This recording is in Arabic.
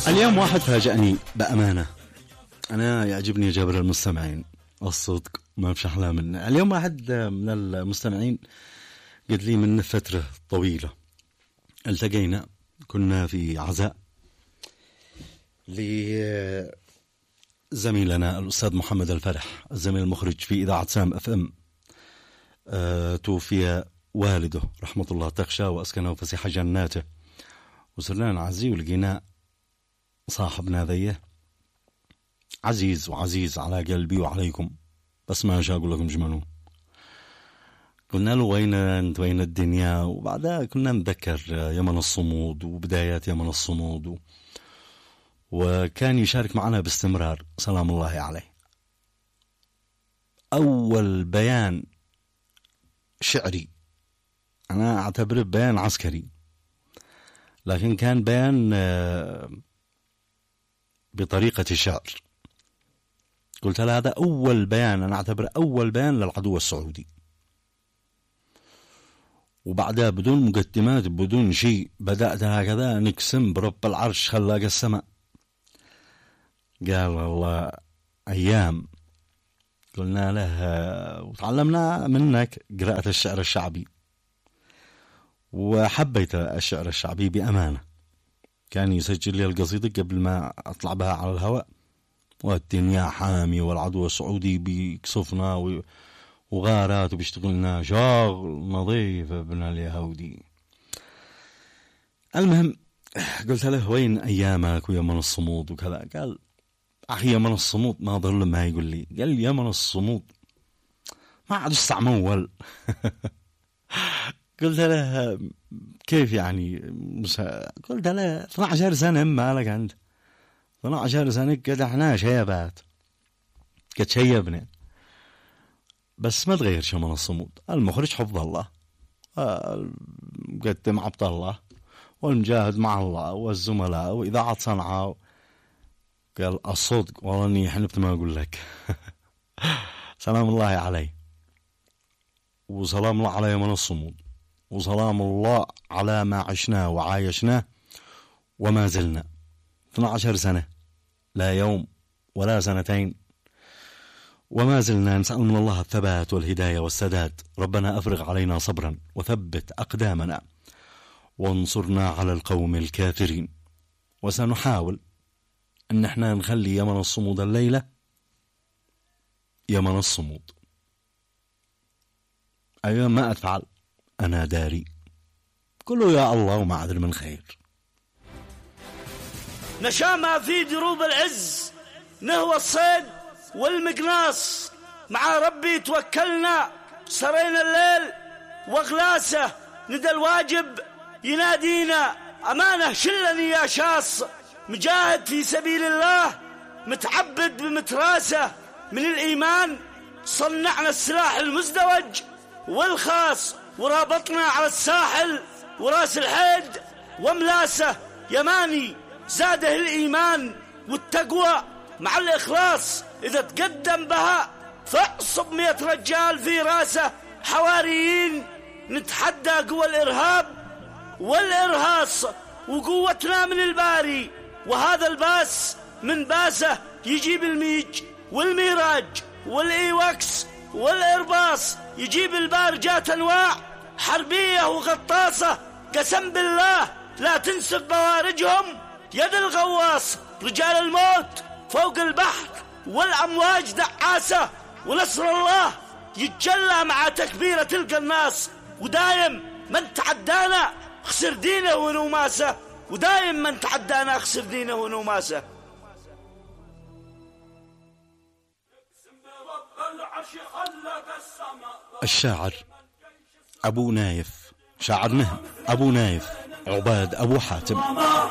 اليوم واحد فاجأني بأمانة. أنا يعجبني جبر المستمعين الصدق ما فيش أحلى منه. اليوم واحد من المستمعين قلت لي من فترة طويلة التقينا، كنا في عزاء لزميلنا الأستاذ محمد الفرح، الزميل المخرج في إذاعة سام اف ام. توفي والده رحمة الله تخشى وأسكنه فسيح جناته، وصرنا نعزيه ولقينا صاحبنا ذيه عزيز وعزيز على قلبي وعليكم، بس ما أشاء أقول لكم جمانون. قلنا له وين أنت وين الدنيا، وبعدها كنا نذكر يمن الصمود وبدايات يمن الصمود وكان يشارك معنا باستمرار سلام الله عليه. أول بيان شعري أنا أعتبره بيان عسكري، لكن كان بيان بطريقة الشعر. قلت له هذا أول بيان، أنا أعتبره أول بيان للعدو السعودي. وبعدها بدون مقدمات بدون شيء بدأت هكذا نقسم برب العرش خلاق السماء. قال والله أيام. قلنا له وتعلمنا منك قراءة الشعر الشعبي، وحبيت الشعر الشعبي بأمانة. كان يسجل لي القصيدة قبل ما أطلع بها على الهواء، والدنيا حامي والعدو السعودي بيكسفنا وغارات وبيشتغلنا شغل نظيف ابن اليهودي. المهم قلت له وين أيامك ويمن الصمود وكذا. قال أخي يمن الصمود ما ظل ما يقول لي. قال لي يمن الصمود ما عاد استعمول. قلت له كيف يعني؟ قلت له 12 سنة مالك أنت 12 سنة قد احنا شيبات قد شيبنا، بس ما تغير شيء من الصمود. المخرج حفظ الله، المقدم عبد الله، والمجاهد مع الله، والزملاء، وإذاعة صنعاء. قال الصدق والله اني حلفت ما اقول لك. سلام الله عليه، وسلام الله على يمن الصمود، وسلام الله على ما عشناه وعايشناه وما زلنا 12 سنة، لا يوم ولا سنتين، وما زلنا نسأل من الله الثبات والهداية والسداد. ربنا أفرغ علينا صبرا وثبت أقدامنا وانصرنا على القوم الكافرين. وسنحاول أن احنا نخلي يمن الصمود الليلة يمن الصمود. أيوة ما أفعل أنا داري، كله يا الله وما أدري من خير. نشامة في دروب العز، نهوى الصيد والمقناص، مع ربي توكلنا، سرينا الليل وغلاسه، ندى الواجب ينادينا، أمانة شلني يا شاص، مجاهد في سبيل الله، متعبد بمتراسه من الإيمان، صنعنا السلاح المزدوج والخاص، ورابطنا على الساحل وراس الحيد وملاسه، يماني زاده الإيمان والتقوى مع الإخلاص، إذا تقدم بها فاعصب 100 رجال في راسه حواريين، نتحدى قوى الإرهاب والإرهاص، وقوتنا من الباري، وهذا الباس من باسه يجيب الميج والميراج والإيوكس والإرباص، يجيب البارجات أنواع حربية وغطاسة، قسم بالله لا تنسق بوارجهم يد الغواص، رجال الموت فوق البحر والأمواج دعاسة، ونصر الله يتجلى مع تكبيرة القناص، ودايم من تعدانا خسر دينه ونوماسه، ودايم من تعدانا خسر دينه ونوماسه. الشاعر أبو نايف، شاعر مهم أبو نايف عباد أبو حاتم.